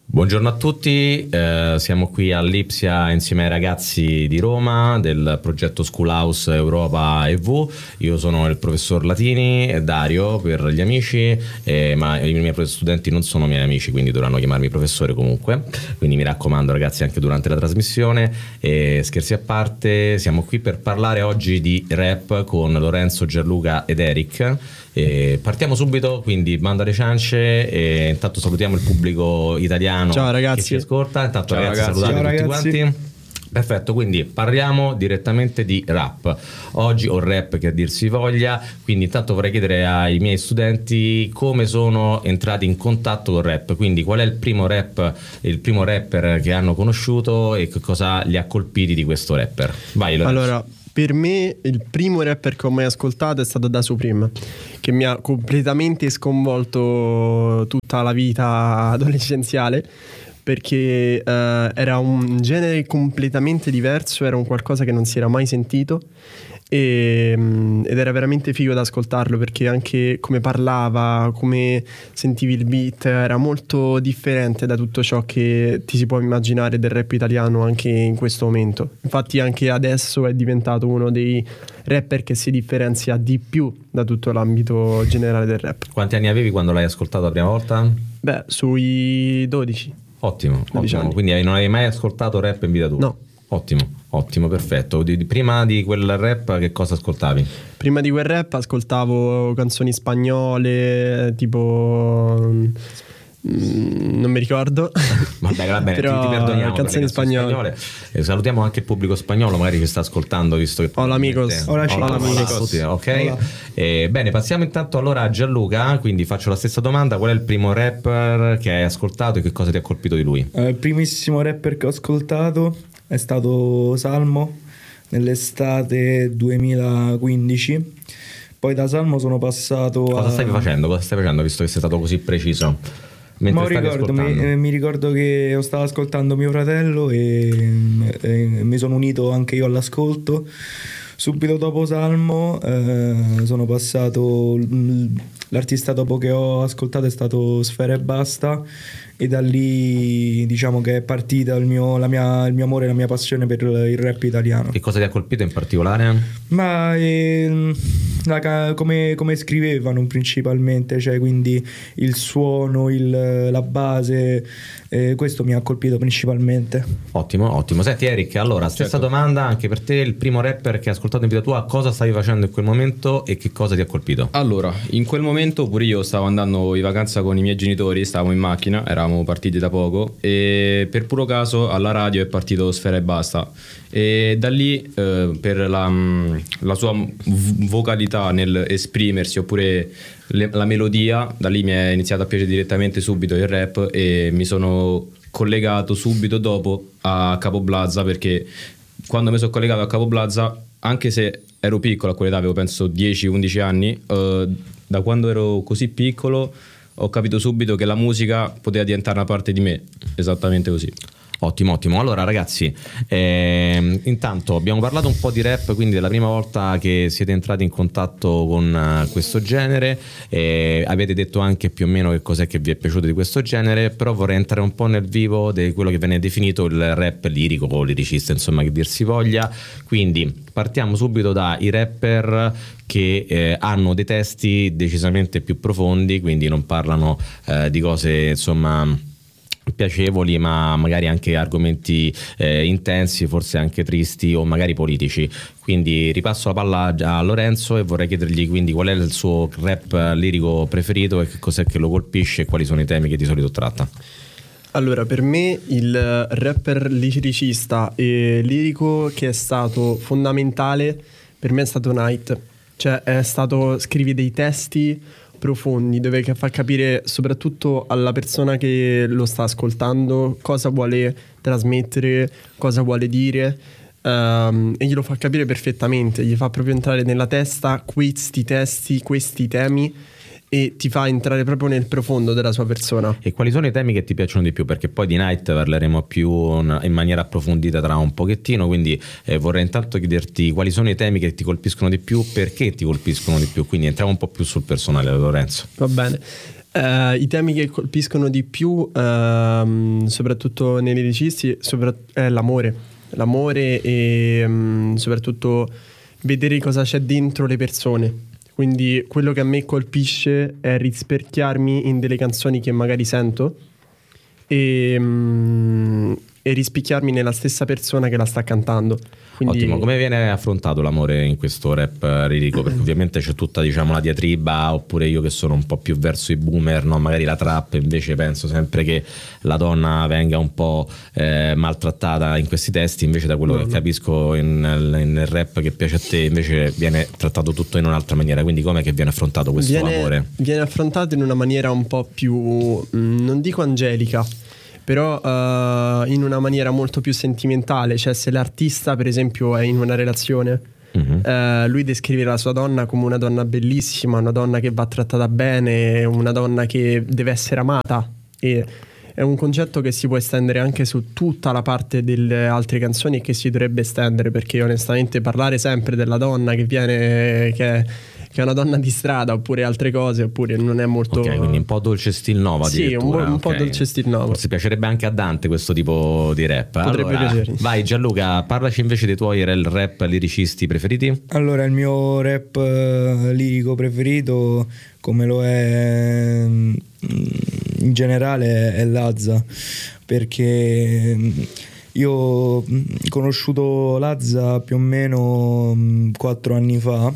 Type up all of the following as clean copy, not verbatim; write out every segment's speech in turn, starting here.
Buongiorno a tutti, siamo qui all'Ipsia insieme ai ragazzi di Roma del progetto Schoolhouse Europa EV. Io sono il professor Latini e Dario per gli amici, ma i miei studenti non sono miei amici, quindi dovranno chiamarmi professore comunque, quindi mi raccomando ragazzi anche durante la trasmissione. Scherzi a parte, siamo qui per parlare oggi di rap con Lorenzo, Gianluca ed Eric. Partiamo subito, quindi bando alle ciance, e intanto salutiamo il pubblico italiano. Ciao ragazzi, che ci ascolta. Intanto ciao ragazzi, ragazzi. salutate Ciao tutti ragazzi. quanti. Perfetto, quindi parliamo direttamente di rap oggi, o rap che a dir si voglia. Quindi intanto vorrei chiedere ai miei studenti come sono entrati in contatto con rap, quindi qual è il primo rapper che hanno conosciuto e che cosa li ha colpiti di questo rapper. Vai Lorenzo. Allora, per me il primo rapper che ho mai ascoltato è stato Da Supreme, che mi ha completamente sconvolto tutta la vita adolescenziale, perché era un genere completamente diverso, era un qualcosa che non si era mai sentito ed era veramente figo da ascoltarlo, perché anche come parlava, come sentivi il beat, era molto differente da tutto ciò che ti si può immaginare del rap italiano anche in questo momento. Infatti anche adesso è diventato uno dei rapper che si differenzia di più da tutto l'ambito generale del rap. Quanti anni avevi quando l'hai ascoltato la prima volta? Beh, sui 12. Ottimo. Anni. Quindi non avevi mai ascoltato rap in vita tua? No. Ottimo, perfetto. Prima di quel rap che cosa ascoltavi? Prima di quel rap ascoltavo canzoni spagnole, tipo non mi ricordo. Va bene, però ti perdoniamo. canzoni spagnole. Salutiamo anche il pubblico spagnolo, magari ci sta ascoltando, visto che Hola amigos. Hola amigos. Ok. Bene, passiamo intanto allora a Gianluca, quindi faccio la stessa domanda: qual è il primo rapper che hai ascoltato e che cosa ti ha colpito di lui? Il primissimo rapper che ho ascoltato è stato Salmo nell'estate 2015. Poi da Salmo sono passato Cosa stai facendo, visto che sei stato così preciso? Mi ricordo che stavo ascoltando mio fratello e mi sono unito anche io all'ascolto. Subito dopo Salmo sono passato, l'artista dopo che ho ascoltato è stato Sfera Ebbasta, e da lì diciamo che è partita il mio amore e la mia passione per il rap italiano. Che cosa ti ha colpito in particolare? Ma come scrivevano principalmente, cioè quindi il suono, la base, questo mi ha colpito principalmente. Ottimo. Senti Eric, allora stessa domanda anche per te: il primo rapper che hai ascoltato in vita tua, cosa stavi facendo in quel momento e che cosa ti ha colpito? Allora, in quel momento pure io stavo andando in vacanza con i miei genitori, stavamo in macchina, eravamo partiti da poco e per puro caso alla radio è partito Sfera Ebbasta, e da lì per la sua vocalità nel esprimersi, oppure la melodia, da lì mi è iniziato a piacere direttamente subito il rap e mi sono collegato subito dopo a Capo Blaza, perché quando mi sono collegato a Capo Blaza, anche se ero piccolo, a quell'età avevo penso 10-11 anni, da quando ero così piccolo ho capito subito che la musica poteva diventare una parte di me, esattamente così. Ottimo. Allora ragazzi, intanto abbiamo parlato un po' di rap, quindi della prima volta che siete entrati in contatto con questo genere, avete detto anche più o meno che cos'è che vi è piaciuto di questo genere, però vorrei entrare un po' nel vivo di quello che viene definito il rap lirico o liricista, insomma, che dir si voglia. Quindi partiamo subito dai rapper che hanno dei testi decisamente più profondi, quindi non parlano di cose insomma piacevoli, ma magari anche argomenti intensi, forse anche tristi o magari politici. Quindi ripasso la palla a Lorenzo e vorrei chiedergli quindi qual è il suo rap lirico preferito e che cos'è che lo colpisce e quali sono i temi che di solito tratta. Allora, per me il rapper liricista e lirico che è stato fondamentale per me è stato Night. Cioè è stato, scrivi dei testi profondi dove fa capire soprattutto alla persona che lo sta ascoltando cosa vuole trasmettere, cosa vuole dire, e glielo fa capire perfettamente, gli fa proprio entrare nella testa questi testi, questi temi, e ti fa entrare proprio nel profondo della sua persona. E quali sono i temi che ti piacciono di più? Perché poi di Night parleremo più in maniera approfondita tra un pochettino, quindi vorrei intanto chiederti quali sono i temi che ti colpiscono di più, perché ti colpiscono di più, quindi entriamo un po' più sul personale, Lorenzo. Va bene. I temi che colpiscono di più, soprattutto nei lirici, è l'amore e soprattutto vedere cosa c'è dentro le persone. Quindi quello che a me colpisce è rispecchiarmi in delle canzoni che magari sento e rispecchiarmi nella stessa persona che la sta cantando. Quindi... Ottimo, come viene affrontato l'amore in questo rap lirico? Perché ovviamente c'è tutta, diciamo, la diatriba, oppure io che sono un po' più verso i boomer, no? Magari la trap, invece penso sempre che la donna venga un po' maltrattata in questi testi, invece da quello che capisco nel rap che piace a te invece viene trattato tutto in un'altra maniera. Quindi com'è che viene affrontato questo amore? Viene affrontato in una maniera un po' più, non dico angelica, però in una maniera molto più sentimentale. Cioè, se l'artista per esempio è in una relazione, lui descrive la sua donna come una donna bellissima, una donna che va trattata bene, una donna che deve essere amata, e è un concetto che si può estendere anche su tutta la parte delle altre canzoni e che si dovrebbe estendere, perché onestamente parlare sempre della donna che è una donna di strada oppure altre cose, oppure non è molto... Ok, quindi un po' dolce stil Nova. Sì, un po' dolce stil Nova. Forse piacerebbe anche a Dante questo tipo di rap. Potrebbe piacermi. Vai Gianluca, parlaci invece dei tuoi rap liricisti preferiti. Allora, il mio rap lirico preferito, come lo è in generale, è Lazza, perché io ho conosciuto Lazza più o meno 4 anni fa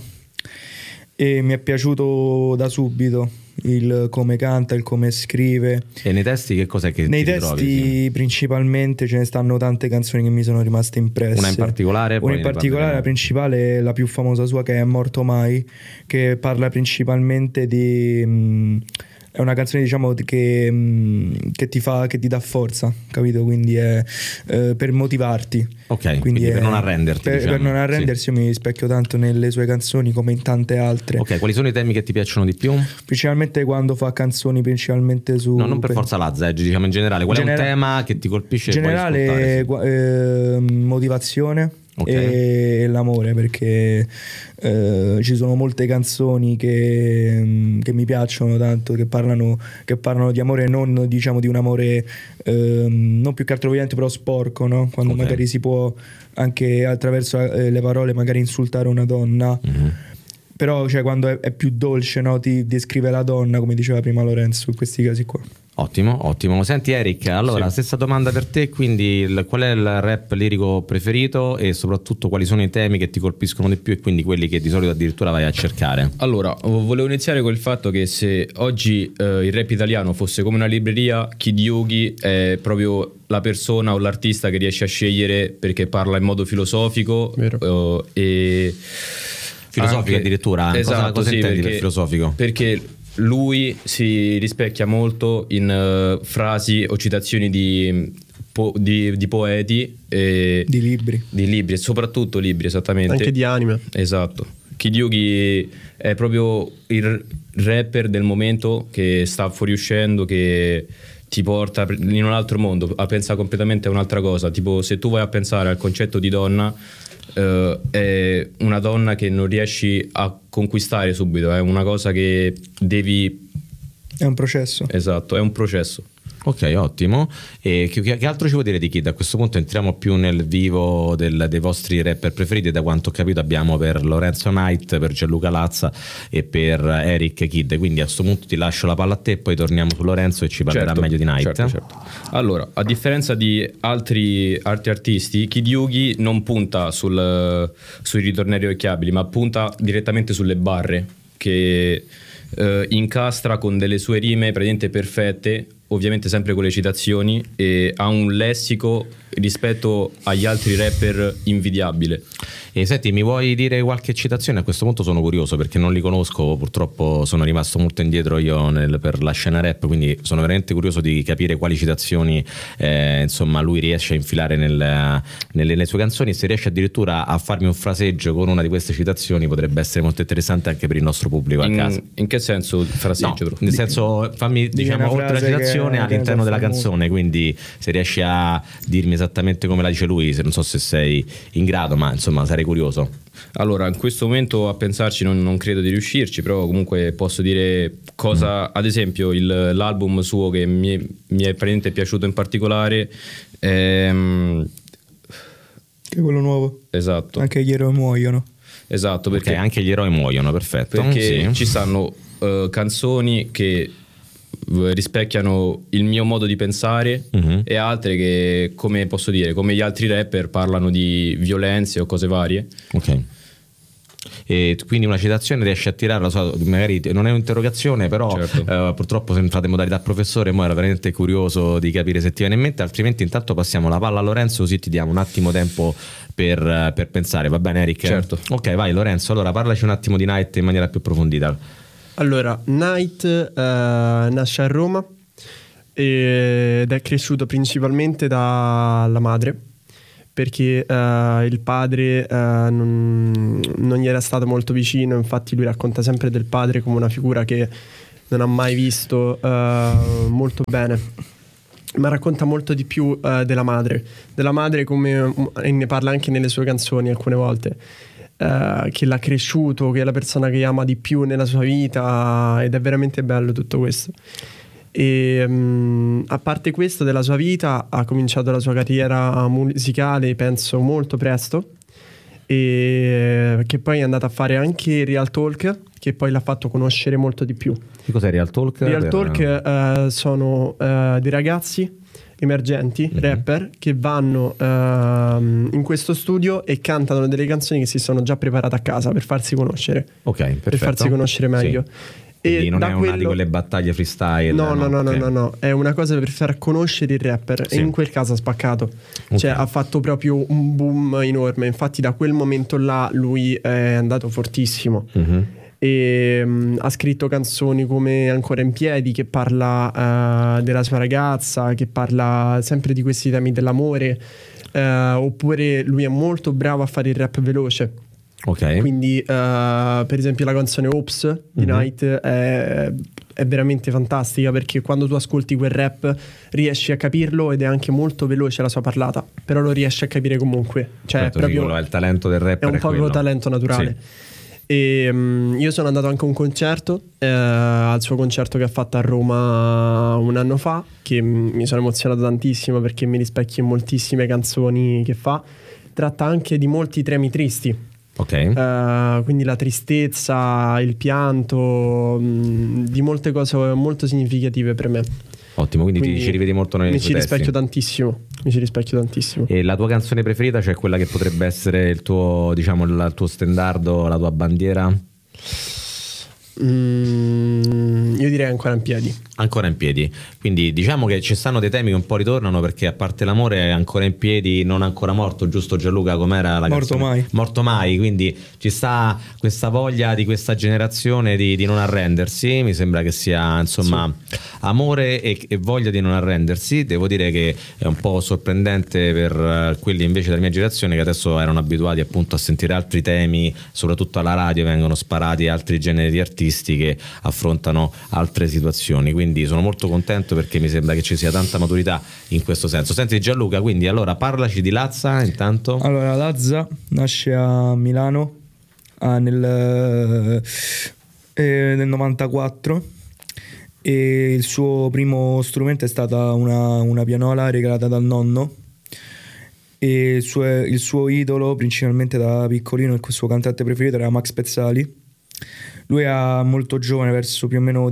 e mi è piaciuto da subito il come canta, il come scrive. E nei testi che cos'è che nei ti testi trovi? Principalmente ce ne stanno tante canzoni che mi sono rimaste impresse. Una in particolare? Una in particolare, la principale, la più famosa sua, che è Morto Mai, che parla principalmente di... è una canzone, diciamo, che ti dà forza, capito? Quindi è per motivarti. Ok, quindi per non arrenderti. Per non arrendersi, io mi rispecchio tanto nelle sue canzoni come in tante altre. Ok, quali sono i temi che ti piacciono di più? Principalmente quando fa canzoni principalmente su... No, non per forza Lazza, diciamo in generale. Qual è un tema che ti colpisce? In generale, motivazione. Okay. E l'amore, perché ci sono molte canzoni che mi piacciono tanto, che parlano di amore, non diciamo di un amore non più che altro violento, però sporco, no? Quando magari si può anche attraverso le parole magari insultare una donna. Però cioè, quando è più dolce, no? Ti descrive la donna, come diceva prima Lorenzo, in questi casi qua. Ottimo. Senti Eric, allora stessa domanda per te, quindi qual è il rap lirico preferito e soprattutto quali sono i temi che ti colpiscono di più e quindi quelli che di solito addirittura vai a cercare? Allora, volevo iniziare col fatto che se oggi il rap italiano fosse come una libreria, Kid Yugi è proprio la persona o l'artista che riesce a scegliere, perché parla in modo filosofico e... Filosofico addirittura? Esatto, cosa intendi perché, per filosofico? Perché lui si rispecchia molto in frasi o citazioni di poeti e di libri e soprattutto libri, esattamente, anche di anime. Esatto. Kid Yugi è proprio il rapper del momento che sta fuoriuscendo, che ti porta in un altro mondo, a pensare completamente a un'altra cosa. Tipo, se tu vai a pensare al concetto di donna, è una donna che non riesci a conquistare subito, è una cosa che devi... È un processo. Esatto, è un processo. Ok, ottimo. E che altro ci vuoi dire di Kid? A questo punto entriamo più nel vivo dei vostri rapper preferiti. Da quanto ho capito abbiamo per Lorenzo Knight, per Gianluca Lazza e per Eric Kid. Quindi a questo punto ti lascio la palla a te e poi torniamo su Lorenzo e ci parlerà meglio di Knight. Certo. Allora, a differenza di altri artisti, Kid Yugi non punta sui ritornelli orecchiabili, ma punta direttamente sulle barre, che incastra con delle sue rime praticamente perfette, ovviamente sempre con le citazioni, e ha un lessico rispetto agli altri rapper invidiabile. E senti, mi vuoi dire qualche citazione? A questo punto sono curioso perché non li conosco, purtroppo sono rimasto molto indietro io per la scena rap, quindi sono veramente curioso di capire quali citazioni insomma lui riesce a infilare nelle sue canzoni. Se riesce addirittura a farmi un fraseggio con una di queste citazioni potrebbe essere molto interessante anche per il nostro pubblico a casa. In che senso fraseggio? No, nel senso, fammi, diciamo, oltre la citazione l'intonazione all'interno della canzone, quindi se riesci a dirmi esattamente come la dice lui, non so se sei in grado, ma insomma sarei curioso. Allora, in questo momento a pensarci non credo di riuscirci, però comunque posso dire cosa, ad esempio l'album suo che mi è praticamente piaciuto in particolare, che è quello nuovo. Esatto. Anche gli eroi muoiono. Esatto, perché anche gli eroi muoiono, perfetto. Perché ci stanno canzoni che rispecchiano il mio modo di pensare e altre che, come posso dire, come gli altri rapper parlano di violenze o cose varie. Ok. E quindi una citazione riesce a tirarla, magari non è un'interrogazione, però certo. Purtroppo siamo entrati in modalità professore, ma ero veramente curioso di capire se ti viene in mente, altrimenti intanto passiamo la palla a Lorenzo, così ti diamo un attimo tempo per pensare, va bene Eric? Certo. Ok, vai Lorenzo, allora parlaci un attimo di Night in maniera più approfondita. Allora, Night nasce a Roma ed è cresciuto principalmente dalla madre, perché il padre non gli era stato molto vicino. Infatti lui racconta sempre del padre come una figura che non ha mai visto molto bene, ma racconta molto di più della madre come, e ne parla anche nelle sue canzoni alcune volte, che l'ha cresciuto, che è la persona che ama di più nella sua vita, ed è veramente bello tutto questo. E a parte questo della sua vita, ha cominciato la sua carriera musicale penso molto presto, e che poi è andata a fare anche Real Talk, che poi l'ha fatto conoscere molto di più. Che cos'è Real Talk? Real Talk sono dei ragazzi emergenti, rapper, che vanno in questo studio e cantano delle canzoni che si sono già preparate a casa per farsi conoscere. Ok, perfetto. Per farsi conoscere meglio. Sì. Quindi non è una di quelle battaglie freestyle. No, è una cosa per far conoscere il rapper, sì. E in quel caso ha spaccato, cioè ha fatto proprio un boom enorme. Infatti da quel momento là lui è andato fortissimo. E ha scritto canzoni come Ancora in piedi, che parla della sua ragazza, che parla sempre di questi temi dell'amore, oppure lui è molto bravo a fare il rap veloce. Okay. Quindi per esempio la canzone Oops di Night è veramente fantastica, perché quando tu ascolti quel rap riesci a capirlo ed è anche molto veloce la sua parlata, però lo riesci a capire comunque, cioè certo, proprio sì, è il talento del rapper, è un po' talento naturale, sì. E io sono andato anche a un concerto, al suo concerto che ha fatto a Roma un anno fa, che mi sono emozionato tantissimo perché mi rispecchia in moltissime canzoni che fa. Tratta anche di molti temi tristi. Ok. Quindi la tristezza, il pianto, di molte cose molto significative per me. Ottimo, quindi ti ci rivedi molto nei suoi testi. Mi ci rispecchio tantissimo. E la tua canzone preferita, cioè quella che potrebbe essere il tuo, diciamo, il tuo stendardo, la tua bandiera? Io direi Ancora in piedi. Ancora in piedi. Quindi diciamo che ci stanno dei temi che un po' ritornano, perché a parte l'amore è ancora in piedi, non ancora morto, giusto Gianluca? Com'era la morto canzone? Mai. Morto mai. Quindi ci sta questa voglia di questa generazione di non arrendersi. Mi sembra che sia insomma sì. Amore e voglia di non arrendersi. Devo dire che è un po' sorprendente per quelli invece della mia generazione, che adesso erano abituati appunto a sentire altri temi, soprattutto alla radio vengono sparati altri generi di artisti che affrontano altre situazioni. Quindi sono molto contento, perché mi sembra che ci sia tanta maturità in questo senso. Senti Gianluca, quindi allora parlaci di Lazza intanto. Allora, Lazza nasce a Milano nel 94, e il suo primo strumento è stata una pianola regalata dal nonno, e il suo idolo principalmente da piccolino, il suo cantante preferito era Max Pezzali. Lui è molto giovane, verso più o meno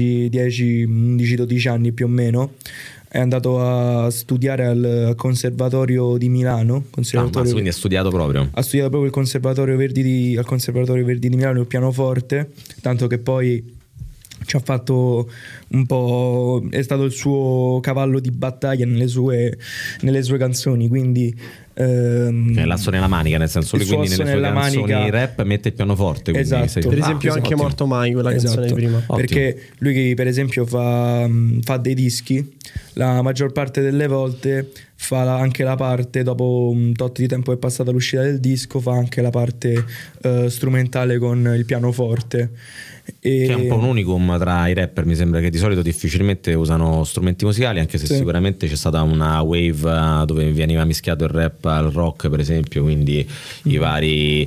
11-12 anni più o meno, è andato a studiare al Conservatorio di Milano. Quindi ha studiato proprio? Ha studiato proprio al Conservatorio Verdi di Milano il pianoforte, tanto che poi ci ha fatto un po', è stato il suo cavallo di battaglia nelle sue canzoni, quindi l'asso nella manica, nel senso che quindi nelle sue canzoni rap mette il pianoforte, quindi esatto. Per esempio anche ottimo. Morto Mai, quella canzone di prima. Perché lui per esempio fa dei dischi, la maggior parte delle volte fa anche la parte, dopo un tot di tempo che è passata l'uscita del disco, fa anche la parte strumentale con il pianoforte. Che è un po' un unicum tra i rapper, mi sembra che di solito difficilmente usano strumenti musicali, anche se sicuramente c'è stata una wave dove veniva mischiato il rap al rock, per esempio, quindi i vari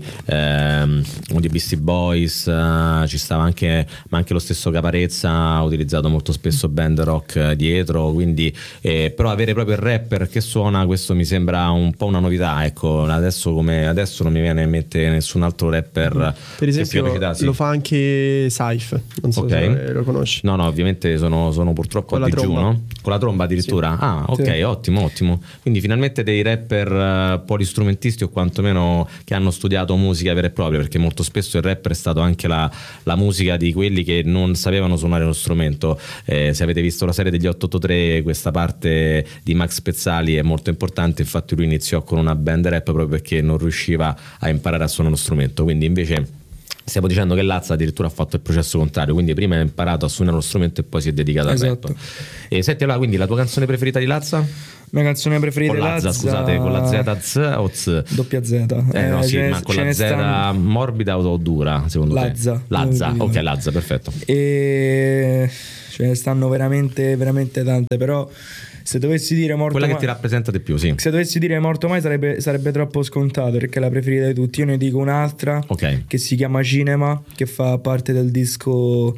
di Beastie Boys, ci stava anche, ma anche lo stesso Caparezza ha utilizzato molto spesso band rock dietro, quindi però avere proprio il rapper che suona, questo mi sembra un po' una novità, ecco. Adesso non mi viene in mente nessun altro rapper per esempio lo fa anche Saif, non so se lo conosci. No, ovviamente sono purtroppo a digiuno. Con la tromba addirittura. Sì. Ah, ok, sì. Ottimo. Quindi finalmente dei rapper polistrumentisti, o quantomeno che hanno studiato musica vera e propria, perché molto spesso il rapper è stato anche la musica di quelli che non sapevano suonare uno strumento. Se avete visto la serie degli 883, questa parte di Max Pezzali è molto importante, infatti lui iniziò con una band rap proprio perché non riusciva a imparare a suonare uno strumento, quindi invece stiamo dicendo che Lazza addirittura ha fatto il processo contrario, quindi prima ha imparato a suonare lo strumento e poi si è dedicato al rap. E senti, allora, quindi la tua canzone preferita di Lazza? Mia canzone preferita di Lazza, scusate, con la Z o Z? Doppia Z. No, sì, ma con la Z morbida o dura, secondo Lazza. te? Lazza, ok, Lazza, perfetto. E ce ne stanno veramente, veramente tante, però se dovessi dire Morto quella Mai, che ti rappresenta di più, sì. Se dovessi dire Morto Mai sarebbe troppo scontato, perché è la preferita di tutti. Io ne dico un'altra, che si chiama Cinema, che fa parte del disco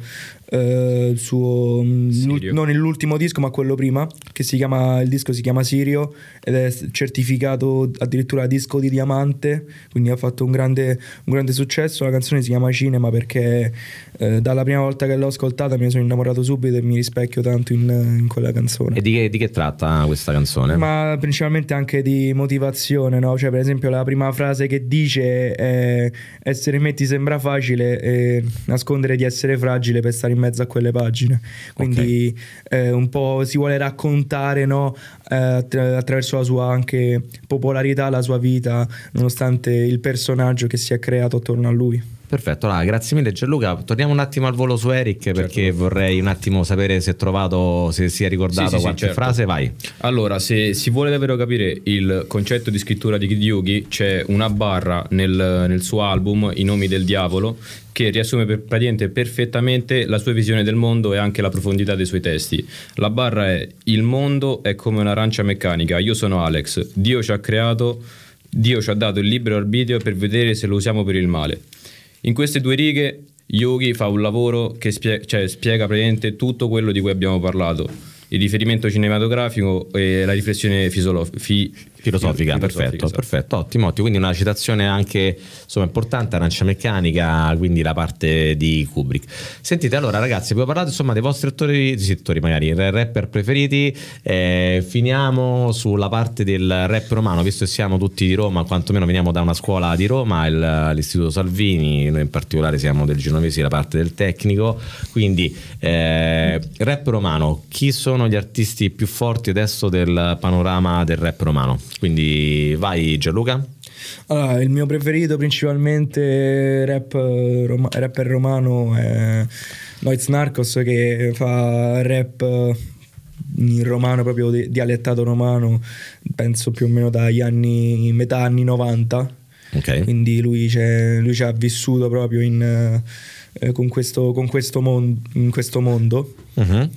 suo, non l'ultimo disco ma quello prima, che il disco si chiama Sirio ed è certificato addirittura disco di diamante, quindi ha fatto un grande successo. La canzone si chiama Cinema perché dalla prima volta che l'ho ascoltata mi sono innamorato subito e mi rispecchio tanto in quella canzone. E di che tratta questa canzone? Ma principalmente anche di motivazione, no? Cioè, per esempio, la prima frase che dice è: essere me ti sembra facile e nascondere di essere fragile per stare in mezzo a quelle pagine. Quindi un po' si vuole raccontare, no? Attraverso la sua anche popolarità, la sua vita, nonostante il personaggio che si è creato attorno a lui. Perfetto, allora, grazie mille Gianluca. Torniamo un attimo al volo su Eric, perché vorrei un attimo sapere se si è ricordato qualche frase. Vai. Allora, se si vuole davvero capire il concetto di scrittura di Kid Yugi, c'è una barra nel suo album I nomi del diavolo che riassume praticamente perfettamente la sua visione del mondo e anche la profondità dei suoi testi. La barra è: il mondo è come un'arancia meccanica, io sono Alex, Dio ci ha creato, Dio ci ha dato il libero arbitrio per vedere se lo usiamo per il male. In queste due righe Yugi fa un lavoro che spiega praticamente tutto quello di cui abbiamo parlato, il riferimento cinematografico e la riflessione filosofica. Perfetto, ottimo. Quindi una citazione anche importante, Arancia Meccanica, quindi la parte di Kubrick. Sentite, allora ragazzi, abbiamo parlato dei vostri attori magari rapper preferiti, finiamo sulla parte del rap romano, visto che siamo tutti di Roma, quantomeno veniamo da una scuola di Roma, l'Istituto Salvini, noi in particolare siamo del Genovesi, la parte del tecnico, quindi rap romano, chi sono gli artisti più forti adesso del panorama del rap romano? Quindi vai Gianluca. Allora, il mio preferito principalmente rapper romano è Noiz Narcos, che fa rap in romano, proprio dialettato romano, penso più o meno dagli metà anni 90. Okay. Quindi lui ci ha vissuto proprio in questo mondo. Uh-huh.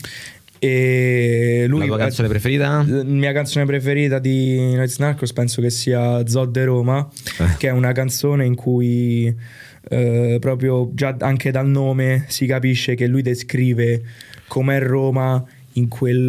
E lui, la tua canzone preferita? La mia canzone preferita di Noiz Narcos penso che sia Zod de Roma, che è una canzone in cui proprio già anche dal nome si capisce che lui descrive com'è Roma in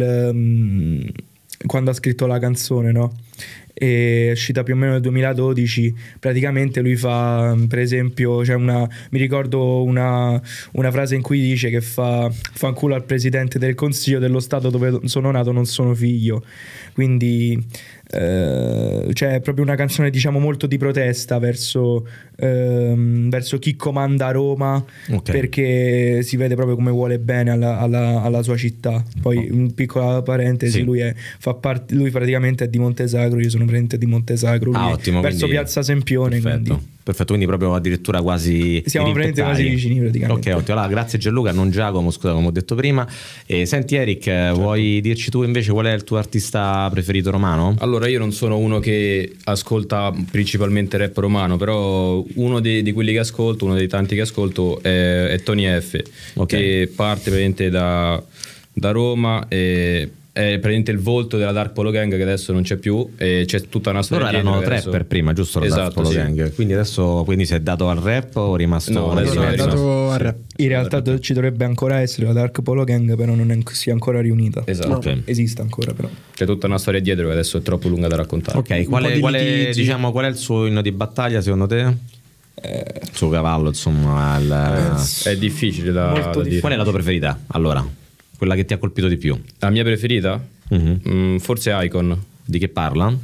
quando ha scritto la canzone, no? È uscita più o meno nel 2012. Praticamente lui fa, per esempio, mi ricordo una frase in cui dice che fa un culo al presidente del Consiglio dello Stato dove sono nato, non sono figlio. Quindi c'è proprio una canzone, diciamo, molto di protesta verso chi comanda Roma, perché si vede proprio come vuole bene alla sua città. Poi, in piccola parentesi, lui praticamente è di Montesagro, io sono sono praticamente di Montesacro, ottimo, verso quindi, Piazza Sempione. Perfetto, quindi proprio addirittura quasi siamo praticamente quasi vicini praticamente. Ok, ottimo. Allora, grazie Gianluca, non Giacomo, scusa, come ho detto prima. E senti Eric, vuoi dirci tu invece qual è il tuo artista preferito romano? Allora, io non sono uno che ascolta principalmente rap romano, però uno di quelli che ascolto, uno dei tanti che ascolto è Tony F, che parte praticamente da Roma e è praticamente il volto della Dark Polo Gang, che adesso non c'è più, e c'è tutta una storia. Loro erano trapper prima, giusto? La Dark Polo Gang. Quindi adesso si è dato al rap o è rimasto? No, è dato al rap. In realtà ci dovrebbe ancora essere la Dark Polo Gang, però non si è ancora riunita. Esatto. No, esiste ancora però. C'è tutta una storia dietro che adesso è troppo lunga da raccontare. Ok, qual è il suo inno di battaglia secondo te? Il suo cavallo, insomma. È difficile da dire. Qual è la tua preferita? Allora, quella che ti ha colpito di più? La mia preferita? Forse Icon. Di che parla?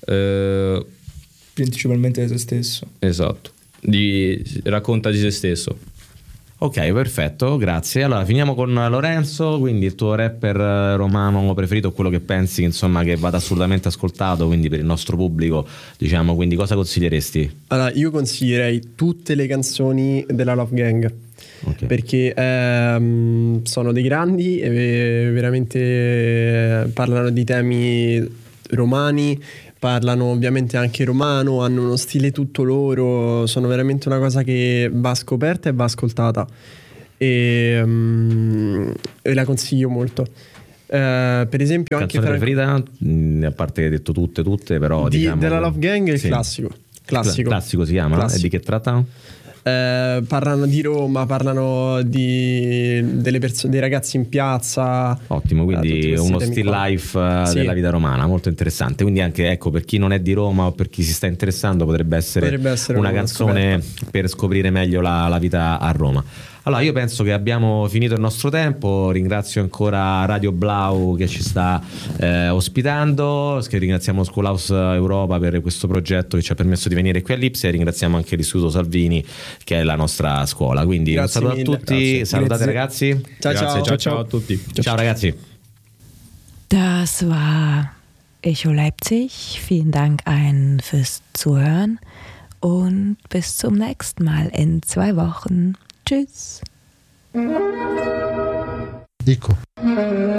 Principalmente di se stesso. Esatto. Racconta di se stesso. Ok, perfetto, grazie. Allora finiamo con Lorenzo, quindi il tuo rapper romano preferito, quello che pensi insomma che vada assolutamente ascoltato, quindi per il nostro pubblico, diciamo, quindi cosa consiglieresti? Allora, io consiglierei tutte le canzoni della Love Gang. Okay. Perché sono dei grandi e veramente parlano di temi romani, parlano ovviamente anche romano, hanno uno stile tutto loro, sono veramente una cosa che va scoperta e va ascoltata e la consiglio molto. Per esempio anche canzone preferita, a parte che hai detto tutte però diciamo della Love Gang, il classico si chiama? Classico. E di che tratta? Parlano di Roma, parlano dei ragazzi in piazza. Ottimo, quindi uno still life della vita romana, molto interessante. Quindi anche, ecco, per chi non è di Roma o per chi si sta interessando potrebbe essere una canzone per scoprire meglio la vita a Roma. Allora io penso che abbiamo finito il nostro tempo, ringrazio ancora Radio Blau che ci sta ospitando, ringraziamo Schoolhouse Europa per questo progetto che ci ha permesso di venire qui all'Ipsia e ringraziamo anche l'Istituto Salvini che è la nostra scuola. Quindi un saluto a tutti, salutate ragazzi. Ciao a tutti. Ciao ragazzi. Das war Echo Leipzig. Vielen Dank allen fürs Zuhören und bis zum nächsten Mal in 2 Wochen. Tschüss. Dico.